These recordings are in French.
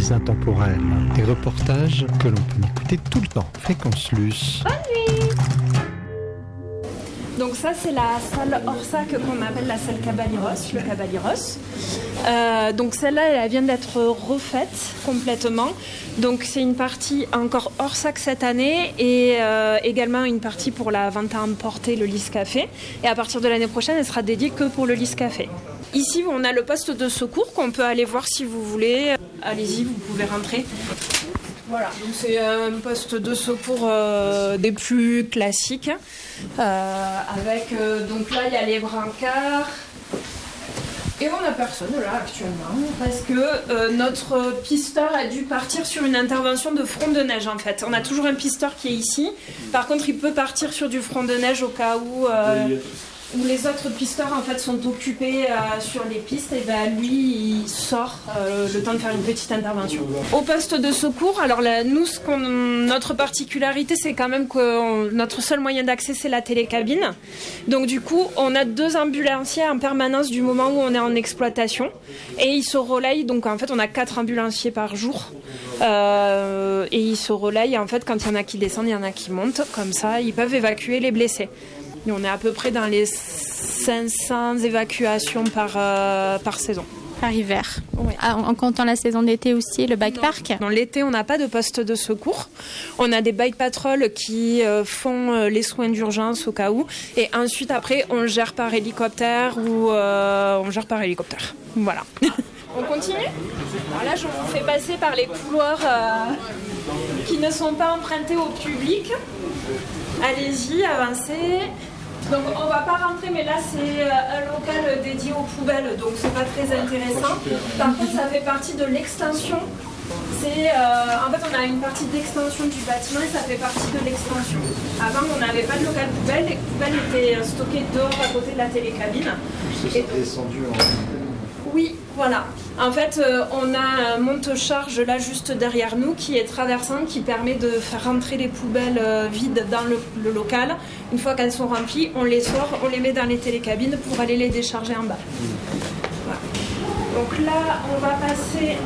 images intemporelles. Des reportages que l'on peut écouter tout le temps. Fréquence Luce. Bonne nuit. Donc ça c'est la salle Orsac qu'on appelle la salle Caballeros, le Caballeros. Donc celle-là elle vient d'être refaite complètement. Donc c'est une partie encore Orsac cette année et également une partie pour la vente à emporter, le Lys Café. Et à partir de l'année prochaine elle sera dédiée que pour le Lys Café. Ici on a le poste de secours qu'on peut aller voir si vous voulez. Allez-y, vous pouvez rentrer. Voilà, donc c'est un poste de secours des plus classiques. Donc là, il y a les brancards. Et on n'a personne là actuellement parce que notre pisteur a dû partir sur une intervention de front de neige en fait. On a toujours un pisteur qui est ici. Par contre, il peut partir sur du front de neige au cas où les autres pisteurs en fait sont occupés sur les pistes et ben lui il sort le temps de faire une petite intervention. Au poste de secours, alors là, nous notre particularité c'est quand même que notre seul moyen d'accès c'est la télécabine. Donc du coup on a 2 ambulanciers en permanence du moment où on est en exploitation et ils se relayent, donc en fait on a 4 ambulanciers par jour et ils se relayent en fait quand il y en a qui descendent, il y en a qui montent, comme ça ils peuvent évacuer les blessés. Et on est à peu près dans les 500 évacuations par saison. Par hiver. Oui. En comptant la saison d'été aussi, le bike park. Dans l'été, on n'a pas de poste de secours. On a des bike patrols qui font les soins d'urgence au cas où. Et ensuite, après, on gère par hélicoptère Voilà. On continue ? Alors là, je vous fais passer par les couloirs qui ne sont pas empruntés au public. Allez-y, avancez. Donc on va pas rentrer, mais là c'est un local dédié aux poubelles, donc c'est pas très intéressant. Par contre, ça fait partie de l'extension. En fait, on a une partie d'extension du bâtiment et ça fait partie de l'extension. Avant, on n'avait pas de local poubelle. Les poubelles étaient stockées dehors à côté de la télécabine. C'est descendu en... Oui, voilà. En fait, on a un monte-charge là juste derrière nous qui est traversant, qui permet de faire rentrer les poubelles vides dans le local. Une fois qu'elles sont remplies, on les sort, on les met dans les télécabines pour aller les décharger en bas. Voilà. Donc là, on va passer...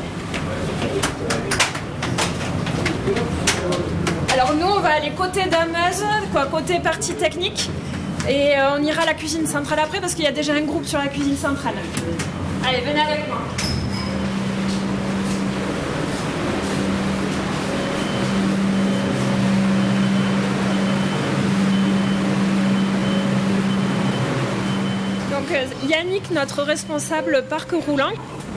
Alors nous, on va aller côté dameuse, côté partie technique. Et on ira à la cuisine centrale après parce qu'il y a déjà un groupe sur la cuisine centrale. Allez, venez avec moi. Donc Yannick, notre responsable parc roulant.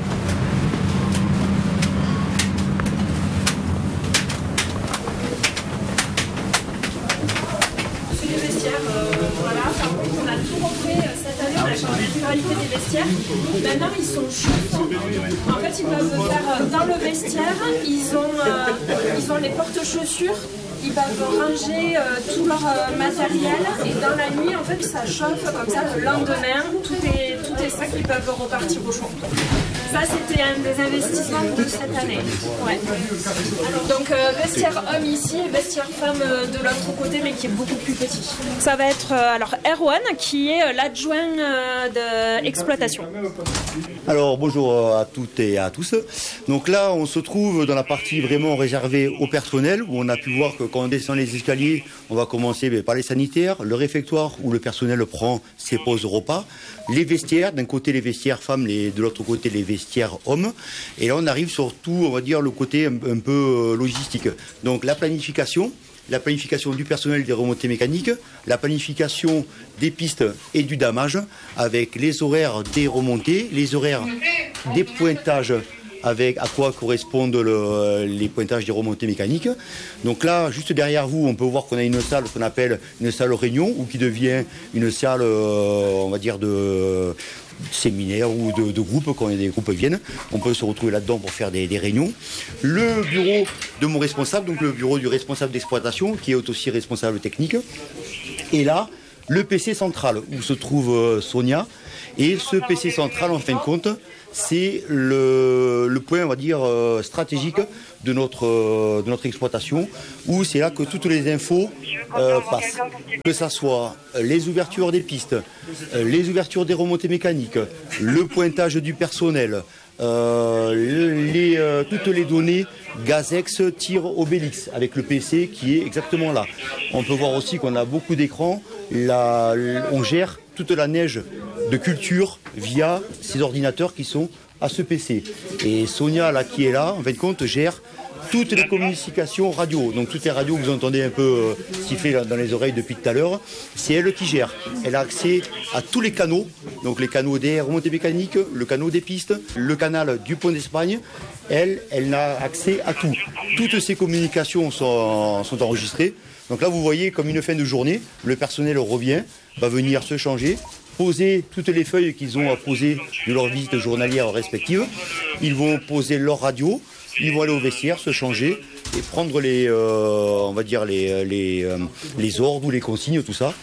C'est les vestiaires, voilà. Par contre, on a tout refait cette année, on a changé l'intégralité des vestiaires. Maintenant, ils sont chauds. En fait, ils peuvent faire dans le vestiaire, ils ont les porte-chaussures. Ils peuvent ranger tout leur matériel et dans la nuit, en fait, ça chauffe comme ça. Le lendemain, tout est sec, ils peuvent repartir au chaud. Ça, c'était un des investissements de cette année. Ouais. Donc, vestiaire homme ici et vestiaire femme de l'autre côté, mais qui est beaucoup plus petit. Ça va être alors Erwan, qui est l'adjoint d'exploitation. Alors, bonjour à toutes et à tous. Donc là, on se trouve dans la partie vraiment réservée au personnel, où on a pu voir que quand on descend les escaliers, on va commencer par les sanitaires, le réfectoire où le personnel prend ses pauses repas, les vestiaires, d'un côté les vestiaires femmes, de l'autre côté les vestiaires hommes. Et là, on arrive surtout, on va dire, le côté un peu logistique. Donc la planification du personnel des remontées mécaniques, la planification des pistes et du damage, avec les horaires des remontées, les horaires des pointages, avec à quoi correspondent les pointages des remontées mécaniques. Donc là, juste derrière vous, on peut voir qu'on a une salle qu'on appelle une salle réunion, ou qui devient une salle, on va dire, de séminaire ou de groupe, quand des groupes viennent. On peut se retrouver là-dedans pour faire des réunions. Le bureau de mon responsable, donc le bureau du responsable d'exploitation, qui est aussi responsable technique. Et là, le PC central, où se trouve Sonia. Et ce PC central, en fin de compte, c'est le point, on va dire, stratégique de notre exploitation, où c'est là que toutes les infos passent. Que ça soit les ouvertures des pistes, les ouvertures des remontées mécaniques, le pointage du personnel, les toutes les données Gazex-Obélix avec le PC qui est exactement là. On peut voir aussi qu'on a beaucoup d'écrans. On gère toute la neige de culture via ces ordinateurs qui sont à ce PC. Et Sonia, là, qui est là, en fin de compte, gère toutes les communications radio. Donc toutes les radios que vous entendez un peu siffler dans les oreilles depuis tout à l'heure, c'est elle qui gère. Elle a accès à tous les canaux, donc les canaux des remontées mécaniques, le canal des pistes, le canal du pont d'Espagne. Elle n'a accès à tout. Toutes ces communications sont enregistrées. Donc là, vous voyez, comme une fin de journée, le personnel revient, va venir se changer, poser toutes les feuilles qu'ils ont à poser de leur visite journalière respective. Ils vont poser leur radio, ils vont aller au vestiaire, se changer et prendre les ordres ou les consignes, tout ça.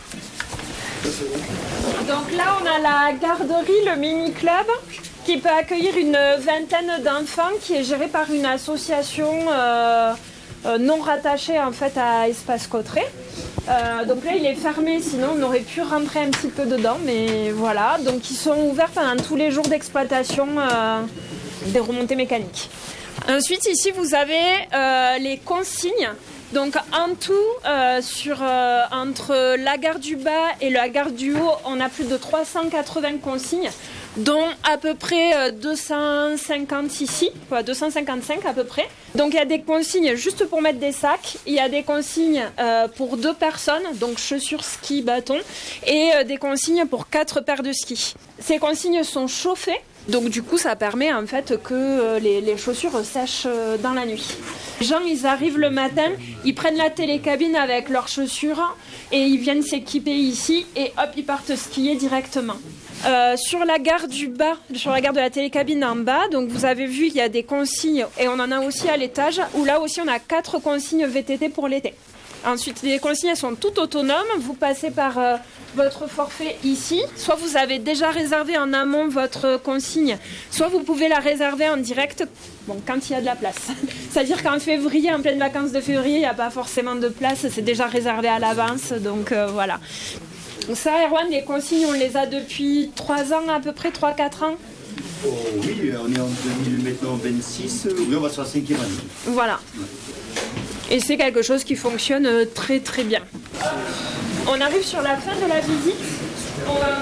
Donc là, on a la garderie, le mini-club, qui peut accueillir une vingtaine d'enfants, qui est gérée par une association non rattachée en fait à Espace Cauterets. Donc là, il est fermé, sinon on aurait pu rentrer un petit peu dedans, mais voilà. Donc ils sont ouverts pendant tous les jours d'exploitation des remontées mécaniques. Ensuite, ici, vous avez les consignes. Donc en tout, entre la gare du Bas et la gare du Haut, on a plus de 380 consignes, dont à peu près 250 ici, 255 à peu près. Donc il y a des consignes juste pour mettre des sacs, il y a des consignes pour 2 personnes, donc chaussures, ski, bâton, et des consignes pour 4 paires de skis. Ces consignes sont chauffées. Donc du coup, ça permet en fait que les chaussures sèchent dans la nuit. Les gens, ils arrivent le matin, ils prennent la télécabine avec leurs chaussures et ils viennent s'équiper ici et hop, ils partent skier directement. Sur la gare du Bas, sur la gare de la télécabine en bas, donc vous avez vu, il y a des consignes et on en a aussi à l'étage où là aussi on a 4 consignes VTT pour l'été. Ensuite, les consignes sont toutes autonomes. Vous passez par votre forfait ici. Soit vous avez déjà réservé en amont votre consigne, soit vous pouvez la réserver en direct quand il y a de la place. C'est-à-dire qu'en février, en pleine vacances de février, il n'y a pas forcément de place. C'est déjà réservé à l'avance. Donc voilà. Donc ça, Erwan, les consignes, on les a depuis 3 ans à peu près, 3-4 ans. Oh, oui, on est en 2026. Oui, on va sur la 5e année. Voilà. Et c'est quelque chose qui fonctionne très très bien. On arrive sur la fin de la visite. On va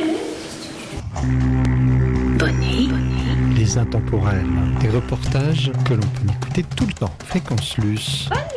monter. Les intemporels, des reportages que l'on peut écouter tout le temps. Fréquence Luce.